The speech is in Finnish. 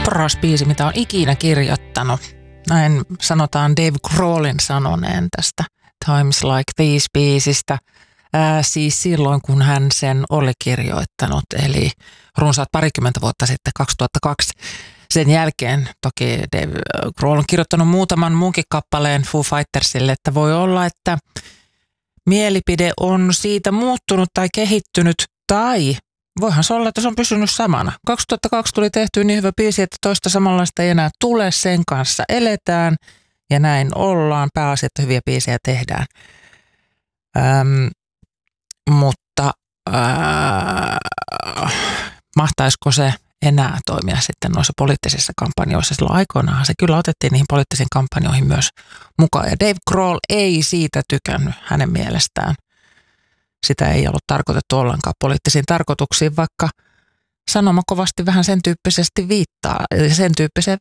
paras biisi, mitä on ikinä kirjoittanut. Näin sanotaan Dave Grohlin sanoneen tästä Times Like These -biisistä. Siis silloin, kun hän sen oli kirjoittanut, eli runsaat parikymmentä vuotta sitten, 2002. Sen jälkeen toki Dave Grohl on kirjoittanut muutaman muunkin kappaleen Foo Fightersille, että voi olla, että mielipide on siitä muuttunut tai kehittynyt, tai voihan se olla, että se on pysynyt samana. 2002 tuli tehty niin hyvä biisi, että toista samanlaista ei enää tule, sen kanssa eletään ja näin ollaan. Pääasia, että hyviä biisejä tehdään. Mutta mahtaisiko se enää toimia sitten noissa poliittisissa kampanjoissa? Silloin aikoinaanhan se kyllä otettiin niihin poliittisiin kampanjoihin myös mukaan. Ja Dave Grohl ei siitä tykännyt hänen mielestään. Sitä ei ollut tarkoitettu ollenkaan poliittisiin tarkoituksiin, vaikka sanoma kovasti vähän sen tyyppisesti viittaa, sen tyyppiseen